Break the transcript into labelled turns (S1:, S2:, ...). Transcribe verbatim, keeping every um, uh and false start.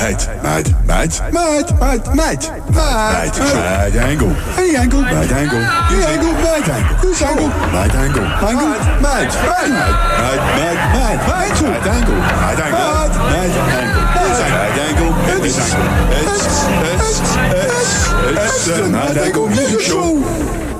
S1: Mad, mad, mad, mad, mad, mad, mad, mad angle. Any angle, mad angle. Any angle, mad angle. Whose angle? Mad angle. Angle, mad, mad, mad, mad, mad, mad, mad angle. Mad angle. Mad angle.